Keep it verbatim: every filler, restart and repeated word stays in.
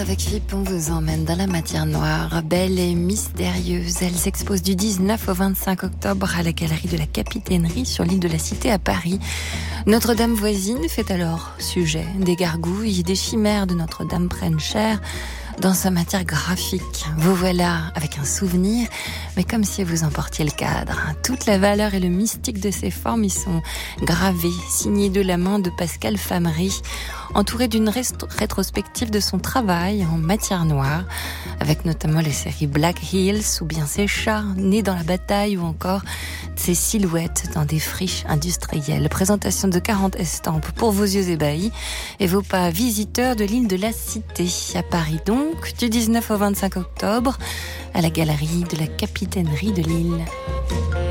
Avec Philippe, on vous emmène dans la matière noire, belle et mystérieuse. Elle s'expose du dix-neuf au vingt-cinq octobre à la galerie de la Capitainerie sur l'île de la Cité à Paris. Notre-Dame voisine fait alors sujet. Des gargouilles, des chimères de Notre-Dame prennent chair dans sa matière graphique. Vous voilà avec un souvenir, mais comme si vous emportiez le cadre. Toute la valeur et le mystique de ces formes y sont gravés, signés de la main de Pascal Famery, entouré d'une rest- rétrospective de son travail en matière noire, avec notamment les séries Black Hills ou bien ses chats nés dans la bataille ou encore ses silhouettes dans des friches industrielles. Présentation de quarante estampes pour vos yeux ébahis et vos pas visiteurs de l'île de la Cité à Paris donc, du dix-neuf au vingt-cinq octobre à la galerie de la Capitainerie de Lille.